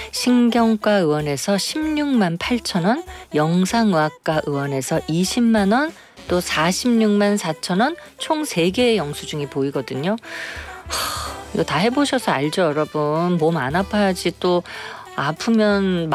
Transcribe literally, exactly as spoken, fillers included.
신경과 의원에서 십육만 팔천 원, 영상의학과 의원에서 이십만 원, 또 사십육만 사천 원, 총 세 개의 영수증이 보이거든요. 하, 이거 다 해보셔서 알죠, 여러분. 몸 안 아파야지 또 아프면